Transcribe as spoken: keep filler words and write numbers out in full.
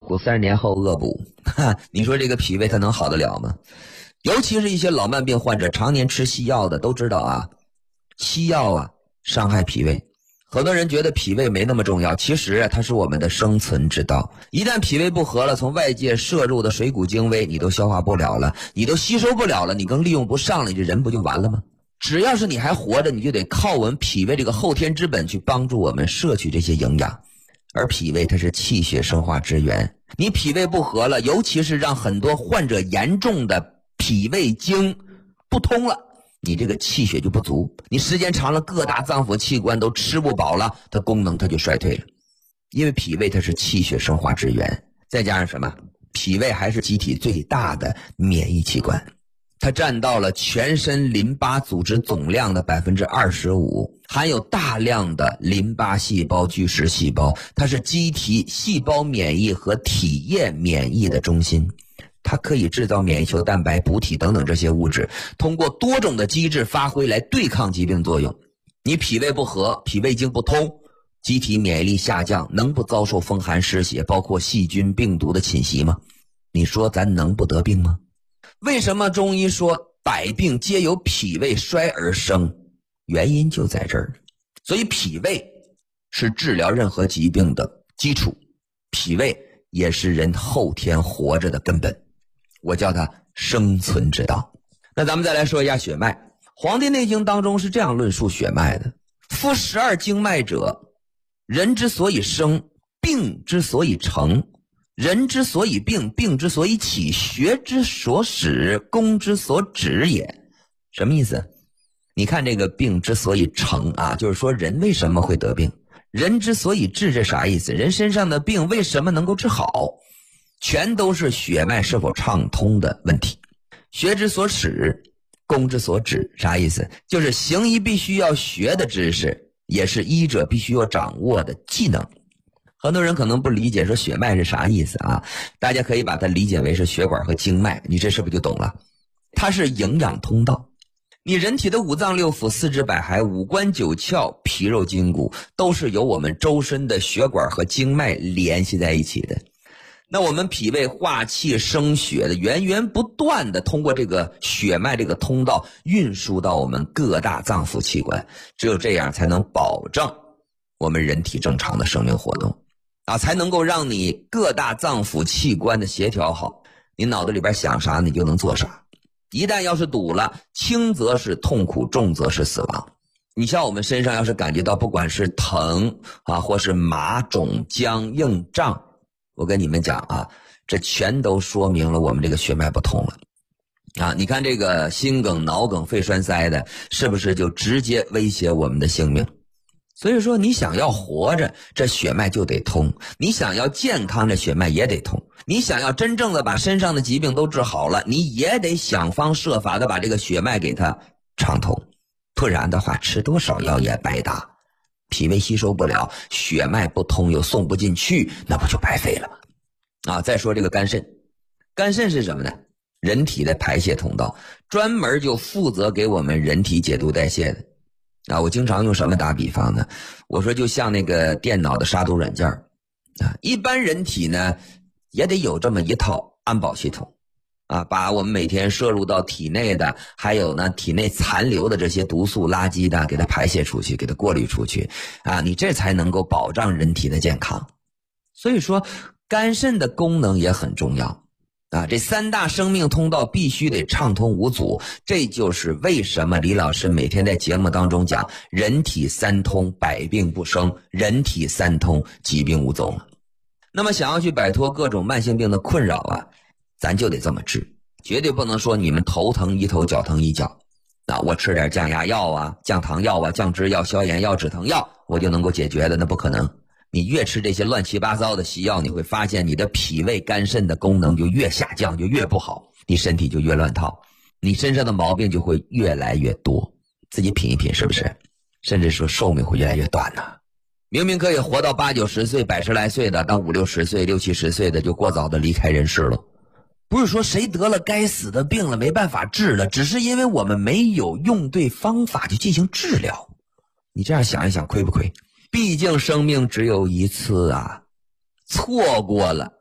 苦，三十年后恶补。哈，你说这个脾胃它能好得了吗？尤其是一些老慢病患者，常年吃西药的都知道啊，西药啊伤害脾胃。很多人觉得脾胃没那么重要，其实啊它是我们的生存之道。一旦脾胃不和了，从外界摄入的水谷精微你都消化不了了，你都吸收不了了，你更利用不上了，你这人不就完了吗？只要是你还活着，你就得靠我们脾胃这个后天之本去帮助我们摄取这些营养。而脾胃它是气血生化之源，你脾胃不和了，尤其是让很多患者严重的脾胃经不通了，你这个气血就不足，你时间长了各大脏腑器官都吃不饱了，它功能它就衰退了。因为脾胃它是气血生化之源，再加上什么？脾胃还是机体最大的免疫器官，它占到了全身淋巴组织总量的 百分之二十五， 含有大量的淋巴细胞、巨噬细胞，它是机体细胞免疫和体液免疫的中心。它可以制造免疫球蛋白、补体等等这些物质，通过多种的机制发挥来对抗疾病作用。你脾胃不和，脾胃经不通，机体免疫力下降，能不遭受风寒湿邪，包括细菌病毒的侵袭吗？你说咱能不得病吗？为什么中医说百病皆由脾胃衰而生？原因就在这儿。所以脾胃是治疗任何疾病的基础，脾胃也是人后天活着的根本，我叫它生存之道。那咱们再来说一下血脉。黄帝内经当中是这样论述血脉的：夫十二经脉者，人之所以生，病之所以成，人之所以病，病之所以起，学之所始，功之所止也。什么意思？你看这个病之所以成啊，就是说人为什么会得病，人之所以治，这啥意思？人身上的病为什么能够治好？全都是血脉是否畅通的问题。学之所始，功之所止，啥意思？就是行医必须要学的知识，也是医者必须要掌握的技能。很多人可能不理解说血脉是啥意思啊，大家可以把它理解为是血管和经脉，你这是不是就懂了？它是营养通道。你人体的五脏六腑、四肢百骸、五官九窍、皮肉筋骨，都是由我们周身的血管和经脉联系在一起的。那我们脾胃化气生血的，源源不断的通过这个血脉这个通道运输到我们各大脏腑器官，只有这样才能保证我们人体正常的生命活动啊，才能够让你各大脏腑器官的协调好，你脑子里边想啥你就能做啥。一旦要是堵了，轻则是痛苦，重则是死亡。你像我们身上要是感觉到不管是疼啊，或是麻肿僵硬胀，我跟你们讲啊，这全都说明了我们这个血脉不通了啊！你看这个心梗、脑梗、肺栓塞的，是不是就直接威胁我们的性命？所以说你想要活着，这血脉就得通；你想要健康，这血脉也得通；你想要真正的把身上的疾病都治好了，你也得想方设法的把这个血脉给它畅通，不然的话吃多少药也白搭。脾胃吸收不了，血脉不通又送不进去，那不就白费了吗？啊，再说这个肝肾。肝肾是什么呢？人体的排泄通道，专门就负责给我们人体解毒代谢的。啊，我经常用什么打比方呢？我说就像那个电脑的杀毒软件啊，一般人体呢也得有这么一套安保系统啊，把我们每天摄入到体内的，还有呢体内残留的这些毒素垃圾的，给它排泄出去，给它过滤出去啊，你这才能够保障人体的健康。所以说肝肾的功能也很重要啊，这三大生命通道必须得畅通无阻，这就是为什么李老师每天在节目当中讲人体三通，百病不生，人体三通，疾病无踪。那么想要去摆脱各种慢性病的困扰啊，咱就得这么治，绝对不能说你们头疼一头脚疼一脚啊，我吃点降压药啊、降糖药啊、降脂药、消炎药、止疼药我就能够解决的，那不可能。你越吃这些乱七八糟的西药，你会发现你的脾胃肝肾的功能就越下降，就越不好，你身体就越乱套，你身上的毛病就会越来越多。自己品一品是不是？甚至说寿命会越来越短呢、啊。明明可以活到八九十岁、百十来岁的，到五六十岁、六七十岁的就过早的离开人世了。不是说谁得了该死的病了没办法治了，只是因为我们没有用对方法去进行治疗。你这样想一想，亏不亏？毕竟生命只有一次啊，错过了